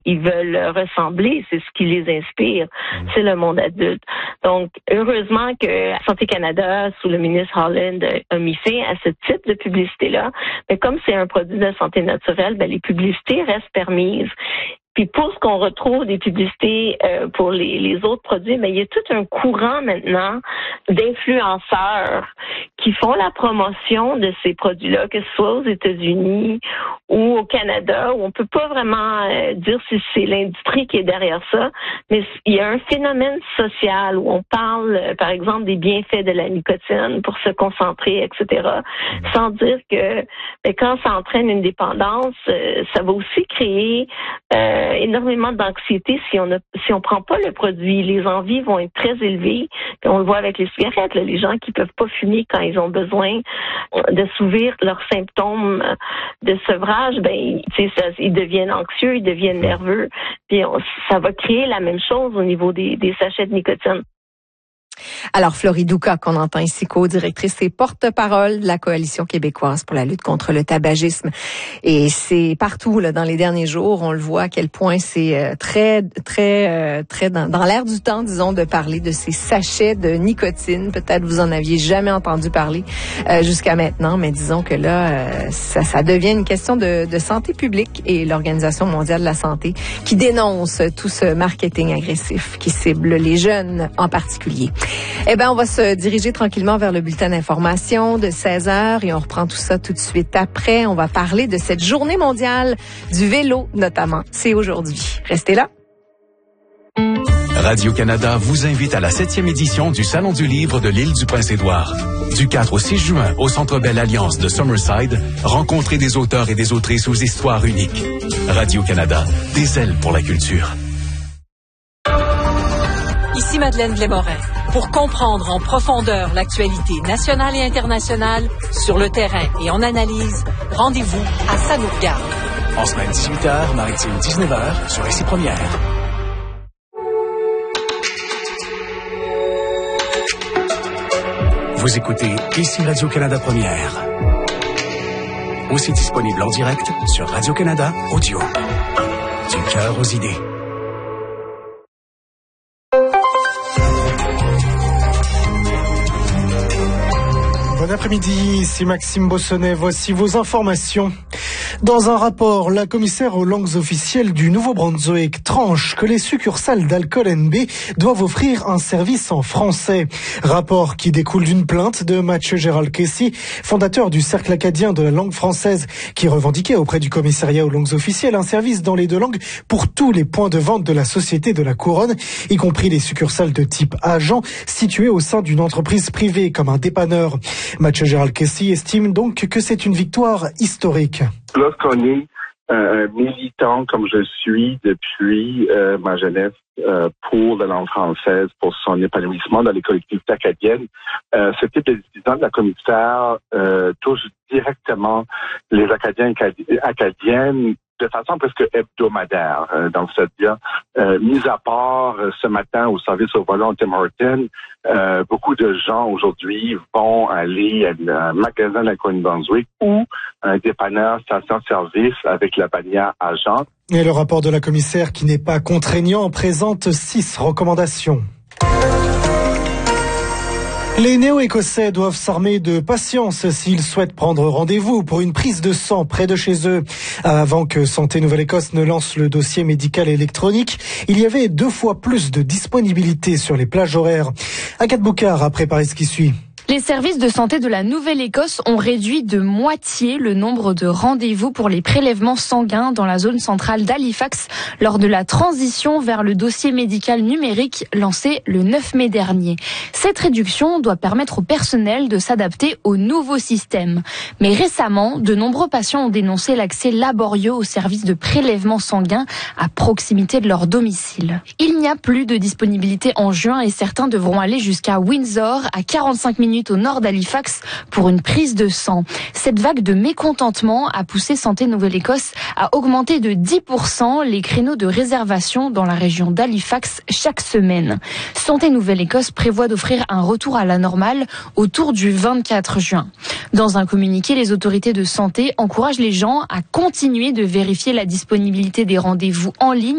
ils veulent ressembler, c'est ce qui les inspire, c'est le monde adulte. Donc, heureusement que Santé Canada, sous le ministre Holland, a mis fin à ce type de publicité-là. Mais comme c'est un produit de santé naturelle, les publicités restent permises. Puis pour ce qu'on retrouve des publicités pour les autres produits, il y a tout un courant maintenant d'influenceurs qui font la promotion de ces produits-là, que ce soit aux États-Unis ou au Canada, où on peut pas vraiment dire si c'est l'industrie qui est derrière ça, mais il y a un phénomène social où on parle, par exemple, des bienfaits de la nicotine pour se concentrer, etc., sans dire que quand ça entraîne une dépendance, ça va aussi créer énormément d'anxiété si on prend pas le produit. Les envies vont être très élevées. Puis on le voit avec les cigarettes, les gens qui peuvent pas fumer quand ils ont besoin de s'ouvrir leurs symptômes de sevrage, ils deviennent anxieux, ils deviennent nerveux. Puis ça va créer la même chose au niveau des sachets de nicotine. Alors, Florie Douka, qu'on entend ici, co-directrice et porte-parole de la Coalition québécoise pour la lutte contre le tabagisme. Et c'est partout, là, dans les derniers jours, on le voit à quel point c'est très dans l'air du temps, disons, de parler de ces sachets de nicotine. Peut-être vous en aviez jamais entendu parler jusqu'à maintenant, mais disons que là, ça devient une question de santé publique, et l'Organisation mondiale de la santé qui dénonce tout ce marketing agressif qui cible les jeunes en particulier. On va se diriger tranquillement vers le bulletin d'information de 16h et on reprend tout ça tout de suite après. On va parler de cette journée mondiale du vélo, notamment. C'est aujourd'hui. Restez là. Radio-Canada vous invite à la 7e édition du Salon du livre de l'île du Prince-Édouard. Du 4 au 6 juin, au Centre Bell Alliance de Summerside, rencontrez des auteurs et des autrices aux histoires uniques. Radio-Canada, des ailes pour la culture. Ici Madeleine Blais-Morin. Pour comprendre en profondeur l'actualité nationale et internationale, sur le terrain et en analyse, rendez-vous à Ça nous regarde. En semaine 18h, maritime 19h, sur Ici Première. Vous écoutez Ici Radio-Canada Première. Aussi disponible en direct sur Radio-Canada Audio. Du cœur aux idées. Bon après-midi, ici Maxime Bossonnet. Voici vos informations. Dans un rapport, la commissaire aux langues officielles du Nouveau-Brunswick tranche que les succursales d'Alcool NB doivent offrir un service en français. Rapport qui découle d'une plainte de Mathieu Gérald Kessy, fondateur du Cercle acadien de la langue française, qui revendiquait auprès du commissariat aux langues officielles un service dans les deux langues pour tous les points de vente de la Société de la Couronne, y compris les succursales de type agent situées au sein d'une entreprise privée comme un dépanneur. Mathieu Gérald Kessy estime donc que c'est une victoire historique. Lorsqu'on est un militant comme je suis depuis ma jeunesse pour la langue française, pour son épanouissement dans les collectivités acadiennes, ce type de décision de la commissaire touche directement les Acadiens et Acadiennes de façon presque hebdomadaire. Donc, c'est-à-dire, mis à part ce matin au service au volant Tim Horton, beaucoup de gens aujourd'hui vont aller à un magasin de la Nouveau-Brunswick ou un dépanneur station-service avec la bannière agent. Et le rapport de la commissaire, qui n'est pas contraignant, présente 6 recommandations. Les Néo-Écossais doivent s'armer de patience s'ils souhaitent prendre rendez-vous pour une prise de sang près de chez eux. Avant que Santé Nouvelle-Écosse ne lance le dossier médical électronique, il y avait 2 fois plus de disponibilité sur les plages horaires. Agathe Boucard a préparé ce qui suit. Les services de santé de la Nouvelle-Écosse ont réduit de moitié le nombre de rendez-vous pour les prélèvements sanguins dans la zone centrale d'Halifax lors de la transition vers le dossier médical numérique lancé le 9 mai dernier. Cette réduction doit permettre au personnel de s'adapter au nouveau système. Mais récemment, de nombreux patients ont dénoncé l'accès laborieux aux services de prélèvement sanguin à proximité de leur domicile. Il n'y a plus de disponibilité en juin et certains devront aller jusqu'à Windsor, à 45 minutes au nord d'Halifax, pour une prise de sang. Cette vague de mécontentement a poussé Santé Nouvelle-Écosse à augmenter de 10% les créneaux de réservation dans la région d'Halifax chaque semaine. Santé Nouvelle-Écosse prévoit d'offrir un retour à la normale autour du 24 juin. Dans un communiqué, les autorités de santé encouragent les gens à continuer de vérifier la disponibilité des rendez-vous en ligne